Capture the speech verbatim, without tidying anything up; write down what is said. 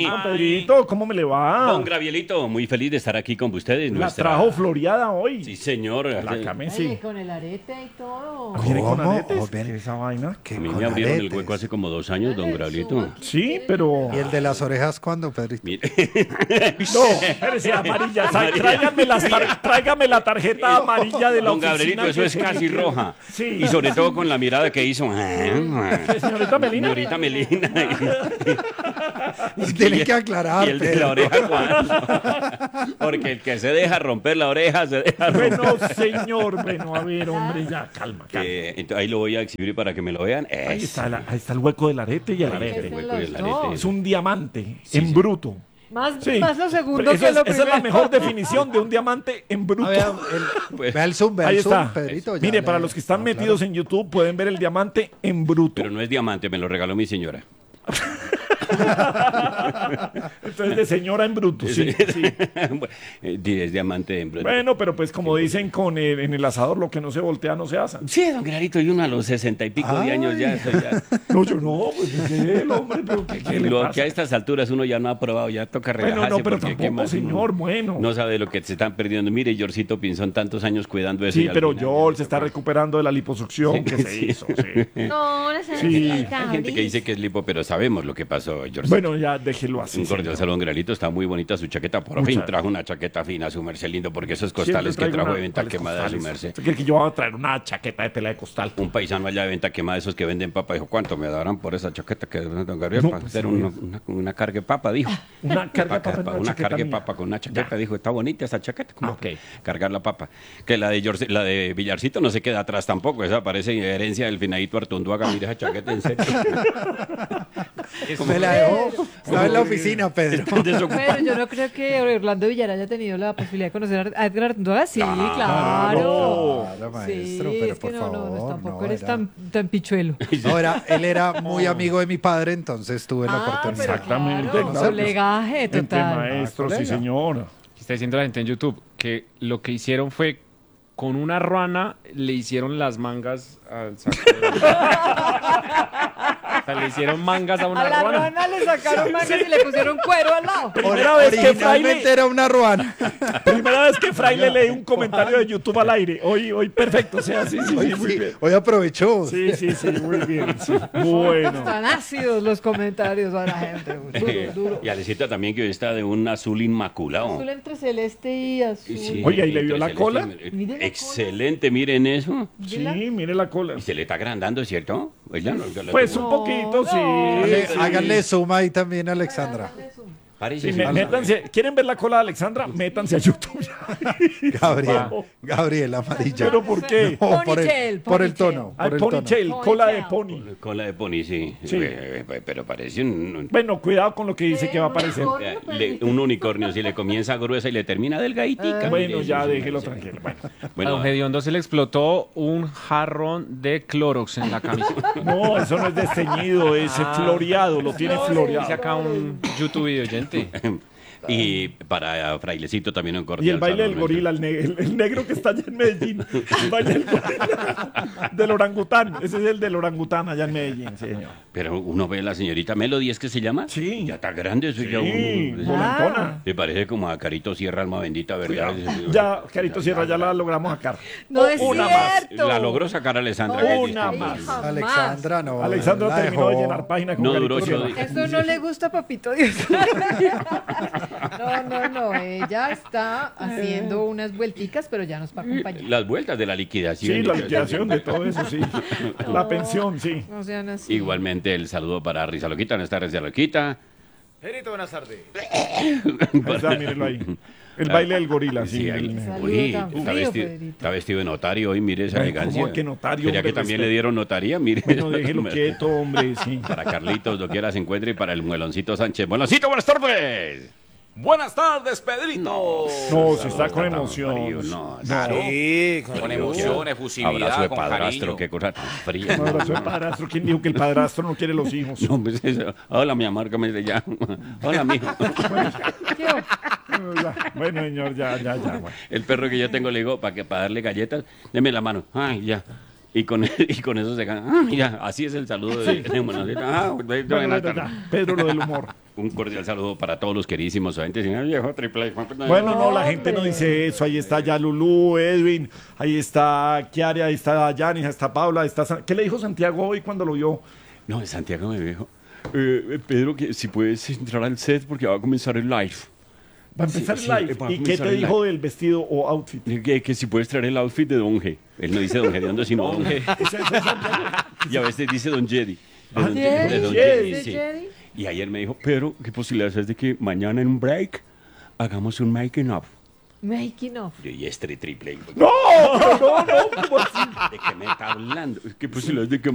Don Pedrito, ¿cómo me le va? Don Gravielito, muy feliz de estar aquí con ustedes. La Nuestra... trajo floreada hoy. Sí, señor. La camisa. Ay, con el arete y todo. ¿Viene con ¿Cómo? aretes? Oh, ven. ¿Qué es esa vaina? ¿Qué, A mí con me abrieron el aretes? hueco hace como dos años, don Gravielito. Sí, pero... ¿Y el de las orejas cuándo, Pedrito? Mire. No, espérese, amarilla. Sa- Tráigame, las tar- tráigame la tarjeta amarilla de la Don oficina. Gabrielito, eso que es se- casi roja. Sí. Y sobre todo con la mirada que hizo. Señorita Melina. Señorita Melina. Y tiene que aclarar, Y el de la Pedro. oreja cuando. Porque el que se deja romper la oreja se deja romper. Bueno, señor, bueno, a ver, hombre, ya, calma, calma. Eh, entonces, ahí lo voy a exhibir para que me lo vean. Ahí Es está, la- ahí está el hueco del arete y el el arete. hueco del Los arete. dos. Es un diamante Sí, en sí. bruto. Más, Sí. más lo segundo Pero eso que es- lo esa primero. es la mejor definición de un diamante en bruto. A ver, el- Pues- vea el zoom, vea Ahí el zoom, está. Pedrito. ya Mire, le- para los que están no, metidos claro. en YouTube pueden ver el diamante en bruto. Pero no es diamante, me lo regaló mi señora. Entonces, de señora en bruto, sí, sí. Bueno, eh, sí, es diamante en bruto. Bueno, pero pues como dicen con el- en el asador, lo que no se voltea no se asa. Sí, don Clarito, y uno a los sesenta y pico de años ya, eso ya- No, yo no, pues ¿qué, el hombre? ¿Pero qué, qué le Lo pasa? que a estas alturas uno ya no ha probado, ya toca Bueno, relajarse. no, pero porque qué tampoco, más uno señor, bueno. No sabe lo que se están perdiendo. Mire, Jorcito Pinzón, tantos años cuidando eso. Sí, y al pero final Joel ya se está tocó. recuperando de la liposucción que se Sí. hizo, sí. No, no sé. Sí. Hay gente que dice que es lipo, pero sabemos lo que pasó, Jorcito. Bueno, ya déjelo así. Un cordial señor. saludo, Granito. Está muy bonita su chaqueta. Por Muchas fin trajo una chaqueta fina, su merced lindo, porque esos Siempre costales que traigo trajo una- de venta tales quemada de su costales. merced. ¿Usted cree que yo voy a traer una chaqueta de tela de costal? Un paisano allá de venta quemada, esos que venden papa, dijo, ¿cuánto me darán por esa chaqueta que don Gabriel? No, para pues, hacer sí. una, una, una carga de papa, dijo. Una carga de Pa- papa en pa- una una chaqueta carga de mía. papa con una chaqueta, Ya. dijo, está bonita esa chaqueta. ¿Cómo? Ok. Cargar la papa. Que la de, Yorce- la de Villarcito no se queda atrás tampoco, esa parece herencia del finadito Artunduaga, mira esa chaqueta en serio. Me la dejó. Estaba en la oficina, Pedro. Están desocupados. Pero yo no creo que Orlando Villar haya tenido la posibilidad de conocer a Edgar Artunduaga. Sí, Claro. claro. Claro, maestro, sí, pero es que por no, no, no, favor, tampoco no, eres era- tan, tan pichuelo. No, era, él era muy amigo de mi padre, entonces tuve la Ah, oportunidad. pero Exactamente, claro, claro. colegaje Entre total. maestros, Ah, sí, colega. señor. Está diciendo la gente en YouTube que lo que hicieron fue con una ruana le hicieron las mangas al saco. O sea, le hicieron mangas a una A la ruana. rana le sacaron mangas y le pusieron cuero al lado. Primera vez que Originalmente Fraile, era una ruana. primera vez que Fraile lee un comentario de YouTube al aire. Hoy, hoy perfecto, o sea, sí, sí, Hoy, sí, muy sí, bien. hoy aprovechó. Sí, sí, sí, muy bien. sí. Bueno. Están ácidos los comentarios a la gente. Duro, duro. Y Alecita también, que hoy está de un azul inmaculado. Azul entre celeste y azul. Sí, Oiga, ¿y le vio entre la celeste cola? y- Mire la cola. Excelente, miren eso. Sí, mire la cola. Y se le está agrandando, ¿cierto? Ella no- yo la Pues tengo- un poquito, sí. Háganle, sí. háganle zoom ahí también, Alexandra. Parece Sí, me- sí. métanse, ¿quieren ver la cola de Alexandra? Métanse a YouTube. Gabriel, Gabriel, amarilla. ¿Pero por qué? No, por, Ponytail, el, por el ponytail. tono. Al Por el tono. ponytail, cola de pony. Cola de pony, sí. Sí. Eh, eh, Pero parece un, Bueno, cuidado con lo que dice que va a aparecer. eh, le- un unicornio. Si le comienza gruesa y le termina delgaditica. Bueno, mire, ya eso sí déjelo parece. tranquilo. Bueno. A Bueno, don Gediondo se le explotó un jarrón de Clorox en la camisa. No, eso no es desteñido, es Ah. floreado, lo tiene Dice floreado. acá un YouTube video oyente. y para Frailecito también un cordial Y el baile del saludo. gorila, el, ne- el- el negro que está allá en Medellín. El baile del gorila. Del orangután. Ese es el del orangután allá en Medellín, sí, señor. Pero uno ve a la señorita Melody, ¿es que se llama? Sí. Ya está grande, eso ya Sí, un- volantona. Le parece como a Carito Sierra, alma bendita, ¿verdad? Ya, Carito Sierra, ya la logramos sacar. No es Una más. cierto. La logró sacar Alessandra. No, que es una distinto. más. Jamás. Alexandra no. Alexandra la terminó de dejó. llenar página con No Carito duró Sierra. ocho días. Eso no le gusta a Papito Dios. No, no, no. Ella está haciendo unas vuelticas, pero ya nos va a acompañar. Las vueltas de la liquidación. Sí, la liquidación de todo eso, sí. La pensión, sí. No sean así. Igualmente el saludo para Risa Loquita, nuestra Risa Loquita. Gerito, buenas tardes. Ahí está, mírenlo ahí. El baile del gorila, sí. Sí, ahí. el- Saludo Uy, tan está, frío, vestido, Pedrito. está vestido de notario hoy, mire esa Ay, elegancia. ¿cómo que notario, ¿Sería hombre? que también Respeto. le dieron notaría? Mire. Bueno, déjelo quieto, hombre, sí. Para Carlitos, lo quiera se encuentre, y para el mueloncito Sánchez. ¡Mueloncito, buenas tardes! Buenas tardes, Pedrito. No, se está con Tan emoción. frío, no, Claro. Sí, con Frío. emoción, Abrazo efusividad, de con padrastro, cariño. qué cosa tan fría. Un abrazo de padrastro. ¿Quién dijo que el padrastro no quiere los hijos? No, pues eso. Hola, mi amor, ¿cómo se llama? Hola, mijo. ¿Qué hubo? Bueno, ya. Bueno, señor, ya, ya, ya. bueno. El perro que yo tengo le digo, para que para darle galletas, deme la mano. Ay, ya. Y con, y con eso se gana. Ah, mira, así es el saludo de, de buenas tardes. Ah, buenas Bueno, tardes. Pedro, lo del humor. Un cordial saludo para todos los queridísimos oyentes. Y, "Ay, viejo triple". Bueno, no, la gente no dice eso. Ahí está ya Lulú, Edwin, ahí está Kiara, ahí está Yanis, ahí está Paula, ahí está... San- ¿Qué le dijo Santiago hoy cuando lo vio? No, Santiago me dijo, eh, Pedro, que si puedes entrar al set porque va a comenzar el live. Va a empezar Sí, el sí, live. va a ¿Y qué comenzar te el dijo del vestido o outfit? Que, que si puedes traer el outfit de Don G. Él no dice Don Gediondo, sino Don G. Eso es Santiago. Y a veces dice Don Jedi. De Ah, Don, Jedi, de Don Jedi. Jedi, sí. Jedi. Y ayer me dijo, Pedro, ¿qué posibilidades es de que mañana en un break hagamos un making of? Making of. Yo, y este triple. No, no, no, ¿cómo así? ¿De qué me está hablando? ¿Qué posibilidades de que